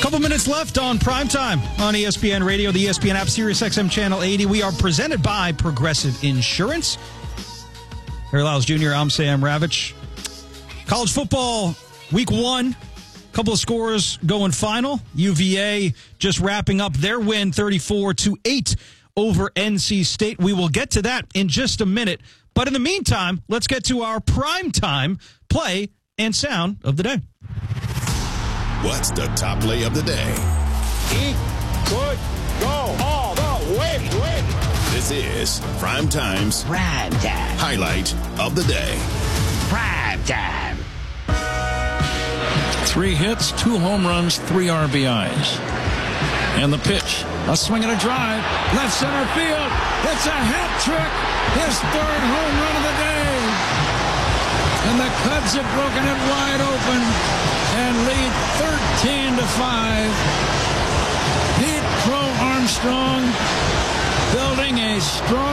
Couple minutes left on Primetime on ESPN Radio, the ESPN app, Sirius XM Channel 80. We are presented by Progressive Insurance. Harry Lyles Jr., I'm Sam Ravitch. College football, week 1. Couple of scores going final. UVA just wrapping up their win 34-8 over NC State. We will get to that in just a minute. But in the meantime, let's get to our Primetime play and sound of the day. What's the top play of the day? He could go all the way. This is Primetime's highlight of the day. Primetime. 3 hits, 2 home runs, 3 RBIs. And the pitch, a swing and a drive, left center field. It's a hat trick. His 3rd home run of the day. And the Cubs have broken it wide open and lead 13-5. Pete Crow Armstrong building a strong